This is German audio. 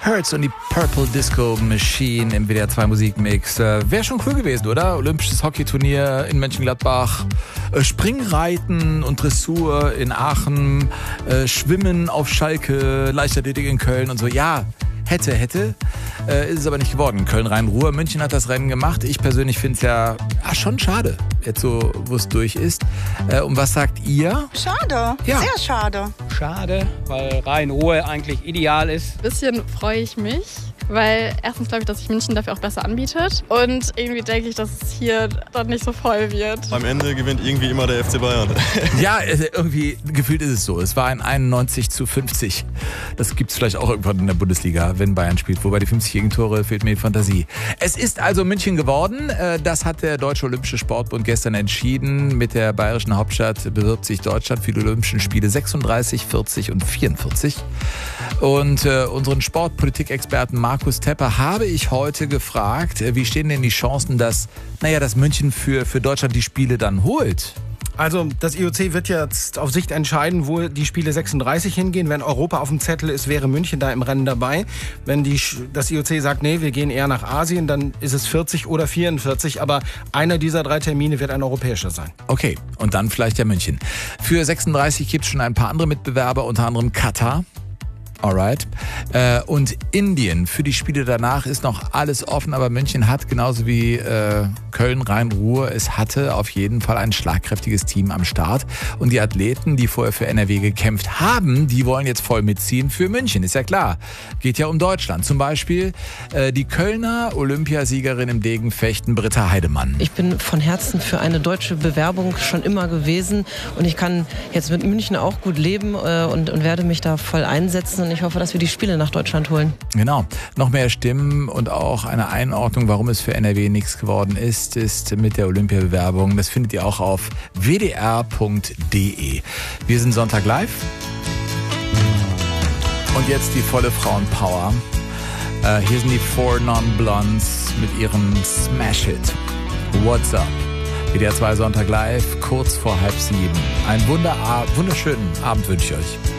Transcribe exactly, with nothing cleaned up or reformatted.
Hurts und die Purple Disco Machine im W D R zwei Musikmix. Äh, Wäre schon cool gewesen, oder? Olympisches Hockeyturnier in Mönchengladbach, äh, Springreiten und Dressur in Aachen, äh, Schwimmen auf Schalke, Leichtathletik in Köln und so. Ja, hätte, hätte. Äh, ist es aber nicht geworden. Köln-Rhein-Ruhr, München hat das Rennen gemacht. Ich persönlich finde es ja ah, schon schade, jetzt so, wo es durch ist. Äh, und was sagt ihr? Schade, ja. Sehr schade. Schade, weil Rhein-Ruhr eigentlich ideal ist. Ein bisschen freue ich mich, weil erstens glaube ich, dass sich München dafür auch besser anbietet. Und irgendwie denke ich, dass es hier dann nicht so voll wird. Am Ende gewinnt irgendwie immer der F C Bayern. Ja, irgendwie gefühlt ist es so. Es war ein einundneunzig zu fünfzig. Das gibt es vielleicht auch irgendwann in der Bundesliga, wenn Bayern spielt. Wobei die fünfzig Gegentore fehlt mir die Fantasie. Es ist also München geworden. Das hat der Deutsche Olympische Sportbund gestern entschieden. Mit der bayerischen Hauptstadt bewirbt sich Deutschland für die Olympischen Spiele sechsunddreißig, vierzig und vierundvierzig. Und äh, unseren Sportpolitikexperten Markus Tepper habe ich heute gefragt, wie stehen denn die Chancen, dass, naja, dass München für, für Deutschland die Spiele dann holt? Also das I O C wird jetzt auf Sicht entscheiden, wo die Spiele sechsunddreißig hingehen. Wenn Europa auf dem Zettel ist, wäre München da im Rennen dabei. Wenn die, das I O C sagt, nee, wir gehen eher nach Asien, dann ist es vierzig oder vierundvierzig. Aber einer dieser drei Termine wird ein europäischer sein. Okay, und dann vielleicht ja München. Für sechsunddreißig gibt es schon ein paar andere Mitbewerber, unter anderem Katar. Alright. Äh, und Indien. Für die Spiele danach ist noch alles offen, aber München hat genauso wie äh, Köln, Rhein-Ruhr, es hatte auf jeden Fall ein schlagkräftiges Team am Start. Und die Athleten, die vorher für N R W gekämpft haben, die wollen jetzt voll mitziehen für München, ist ja klar. Geht ja um Deutschland. Zum Beispiel äh, die Kölner Olympiasiegerin im Degenfechten, Britta Heidemann. Ich bin von Herzen für eine deutsche Bewerbung schon immer gewesen und ich kann jetzt mit München auch gut leben äh, und, und werde mich da voll einsetzen. Und ich hoffe, dass wir die Spiele nach Deutschland holen. Genau. Noch mehr Stimmen und auch eine Einordnung, warum es für N R W nichts geworden ist, ist mit der Olympiabewerbung. Das findet ihr auch auf w d r punkt d e. Wir sind Sonntag live. Und jetzt die volle Frauenpower. Äh, hier sind die Four Non-Blondes mit ihrem Smash-Hit. What's up? W D R zwei Sonntag live, kurz vor halb sieben. Einen wunderschönen Abend wünsche ich euch.